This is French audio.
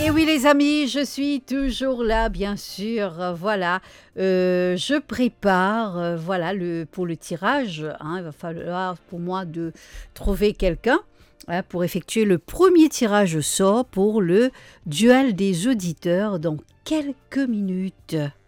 Et oui les amis, je suis toujours là bien sûr, voilà, je prépare, voilà, pour le tirage, hein, il va falloir pour moi de trouver quelqu'un hein, pour effectuer le premier tirage au sort pour le duel des auditeurs dans quelques minutes.